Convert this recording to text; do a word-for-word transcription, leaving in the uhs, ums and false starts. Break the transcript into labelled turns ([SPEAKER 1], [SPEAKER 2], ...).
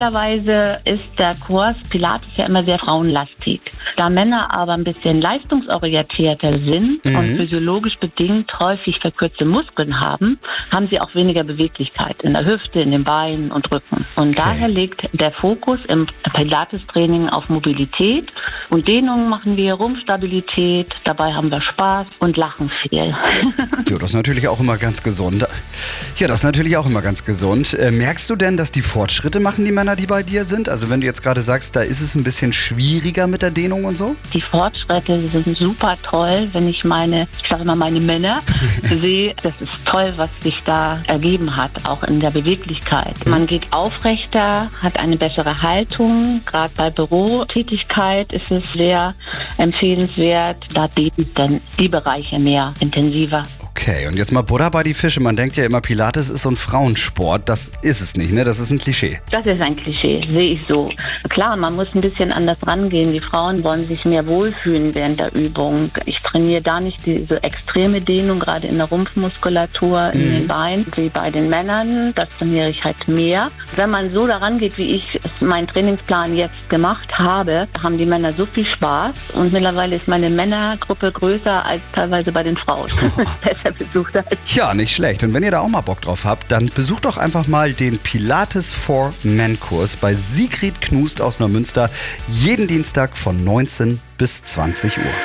[SPEAKER 1] Normalerweise ist der Kurs Pilates ja immer sehr frauenlastig. Da Männer aber ein bisschen leistungsorientierter sind
[SPEAKER 2] Mhm.
[SPEAKER 1] und physiologisch bedingt häufig verkürzte Muskeln haben, haben sie auch weniger Beweglichkeit in der Hüfte, in den Beinen und Rücken. Und
[SPEAKER 2] Okay.
[SPEAKER 1] daher liegt der Fokus im Pilates-Training auf Mobilität. Und Dehnungen machen wir, Rumpfstabilität, dabei haben wir Spaß und lachen viel.
[SPEAKER 2] Ja, das ist natürlich auch immer ganz gesund. Ja, das ist natürlich auch immer ganz gesund. Äh, merkst du denn, dass die Fortschritte machen, die Männer, die bei dir sind? Also wenn du jetzt gerade sagst, da ist es ein bisschen schwieriger mit der Dehnung und so?
[SPEAKER 1] Die Fortschritte sind super toll, wenn ich meine, ich sage mal meine Männer sehe. Das ist toll, was sich da ergeben hat, auch in der Beweglichkeit. Man geht aufrechter, hat eine bessere Haltung. Gerade bei Bürotätigkeit ist es sehr empfehlenswert. Da dehnen dann die Bereiche mehr intensiver.
[SPEAKER 2] Okay, und jetzt mal Butter bei die Fische. Man denkt ja immer, Pilates ist so ein Frauensport. Das ist es nicht, ne? Das ist ein Klischee.
[SPEAKER 1] Das ist ein Klischee, sehe ich so. Klar, man muss ein bisschen anders rangehen. Die Frauen wollen sich mehr wohlfühlen während der Übung. Ich trainiere da nicht diese extreme Dehnung, gerade in der Rumpfmuskulatur, in
[SPEAKER 2] Mhm.
[SPEAKER 1] den Beinen, wie bei den Männern. Das trainiere ich halt mehr. Wenn man so daran geht, wie ich es meinen Trainingsplan jetzt gemacht habe, haben die Männer so viel Spaß. Und mittlerweile ist meine Männergruppe größer als teilweise bei den Frauen. Besser besucht als.
[SPEAKER 2] Ja, nicht schlecht. Und wenn ihr da auch mal Bock drauf habt, dann besucht doch einfach mal den Pilates for Men Kurs bei Sigrid Knust aus Neumünster. Jeden Dienstag von neunzehn bis zwanzig Uhr.